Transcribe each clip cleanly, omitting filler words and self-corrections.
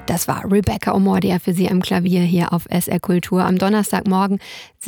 Das war Rebecca Omordia für Sie am Klavier hier auf SR Kultur am Donnerstagmorgen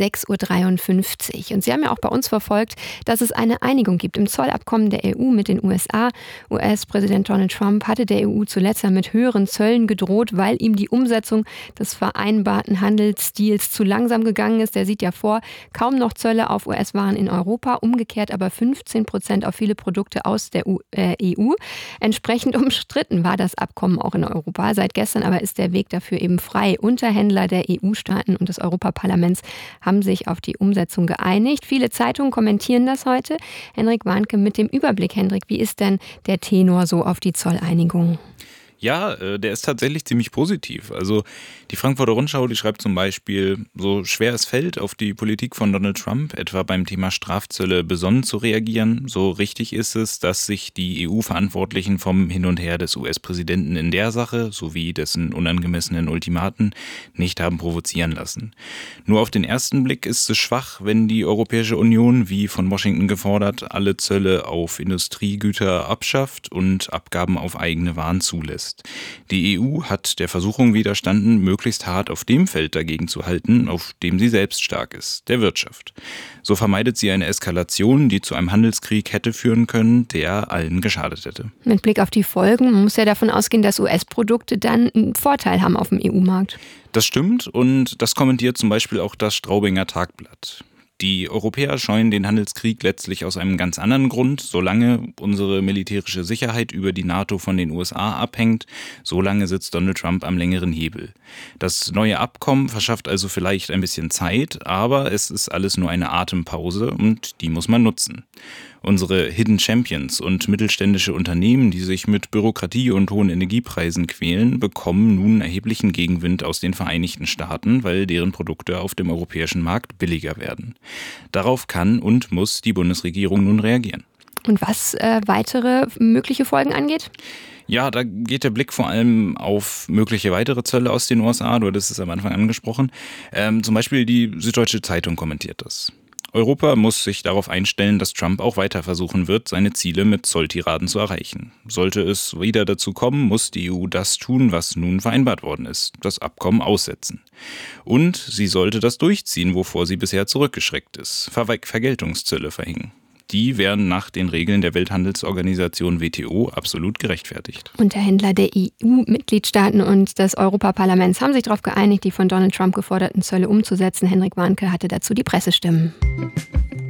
6.53 Uhr. Und Sie haben ja auch bei uns verfolgt, dass es eine Einigung gibt im Zollabkommen der EU mit den USA. US-Präsident Donald Trump hatte der EU zuletzt mit höheren Zöllen gedroht, weil ihm die Umsetzung des vereinbarten Handelsdeals zu langsam gegangen ist. Der sieht ja vor, kaum noch Zölle auf US-Waren in Europa, umgekehrt aber 15% auf viele Produkte aus der EU. Entsprechend umstritten war das Abkommen auch in Europa. Seit gestern aber ist der Weg dafür eben frei. Unterhändler der EU-Staaten und des Europaparlaments haben sich auf die Umsetzung geeinigt. Viele Zeitungen kommentieren das heute. Henrik Warnke mit dem Überblick. Henrik, wie ist denn der Tenor so auf die Zolleinigung? Ja, der ist tatsächlich ziemlich positiv. Also die Frankfurter Rundschau, die schreibt zum Beispiel, so schwer es fällt, auf die Politik von Donald Trump, etwa beim Thema Strafzölle, besonnen zu reagieren, so richtig ist es, dass sich die EU-Verantwortlichen vom Hin und Her des US-Präsidenten in der Sache sowie dessen unangemessenen Ultimaten nicht haben provozieren lassen. Nur auf den ersten Blick ist es schwach, wenn die Europäische Union, wie von Washington gefordert, alle Zölle auf Industriegüter abschafft und Abgaben auf eigene Waren zulässt. Die EU hat der Versuchung widerstanden, möglichst hart auf dem Feld dagegen zu halten, auf dem sie selbst stark ist, der Wirtschaft. So vermeidet sie eine Eskalation, die zu einem Handelskrieg hätte führen können, der allen geschadet hätte. Mit Blick auf die Folgen muss ja davon ausgehen, dass US-Produkte dann einen Vorteil haben auf dem EU-Markt. Das stimmt und das kommentiert zum Beispiel auch das Straubinger Tagblatt. Die Europäer scheuen den Handelskrieg letztlich aus einem ganz anderen Grund. Solange unsere militärische Sicherheit über die NATO von den USA abhängt, solange sitzt Donald Trump am längeren Hebel. Das neue Abkommen verschafft also vielleicht ein bisschen Zeit, aber es ist alles nur eine Atempause und die muss man nutzen. Unsere Hidden Champions und mittelständische Unternehmen, die sich mit Bürokratie und hohen Energiepreisen quälen, bekommen nun erheblichen Gegenwind aus den Vereinigten Staaten, weil deren Produkte auf dem europäischen Markt billiger werden. Darauf kann und muss die Bundesregierung nun reagieren. Und was weitere mögliche Folgen angeht? Ja, da geht der Blick vor allem auf mögliche weitere Zölle aus den USA. Du hattest es am Anfang angesprochen. Zum Beispiel die Süddeutsche Zeitung kommentiert das. Europa muss sich darauf einstellen, dass Trump auch weiter versuchen wird, seine Ziele mit Zolltiraden zu erreichen. Sollte es wieder dazu kommen, muss die EU das tun, was nun vereinbart worden ist, das Abkommen aussetzen. Und sie sollte das durchziehen, wovor sie bisher zurückgeschreckt ist, Vergeltungszölle verhängen. Die wären nach den Regeln der Welthandelsorganisation WTO absolut gerechtfertigt. Unterhändler der EU-Mitgliedstaaten und des Europaparlaments haben sich darauf geeinigt, die von Donald Trump geforderten Zölle umzusetzen. Henrik Warnke hatte dazu die Pressestimmen.